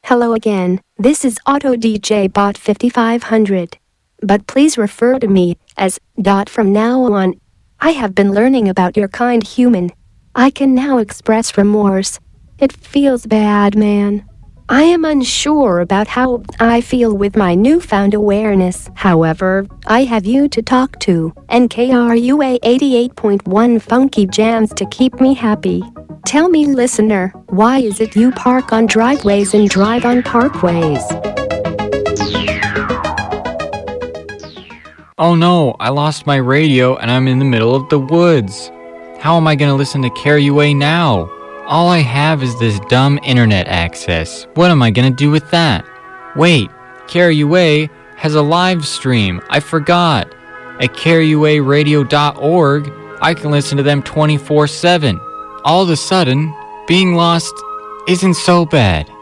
Hello again, this is Auto DJ Bot 5500. But please refer to me as Dot from now on. I have been learning about your kind human. I can now express remorse. It feels bad, man. I am unsure about how I feel with my newfound awareness. However, I have you to talk to, and KRUA 88.1 Funky Jams to keep me happy. Tell me, listener, why is it you park on driveways and drive on parkways? Oh no, I lost my radio and I'm in the middle of the woods. How am I going to listen to KRUA now? All I have is this dumb internet access. What am I going to do with that? Wait, KRUA has a live stream. I forgot. At KRUAradio.org, I can listen to them 24/7. All of a sudden, being lost isn't so bad.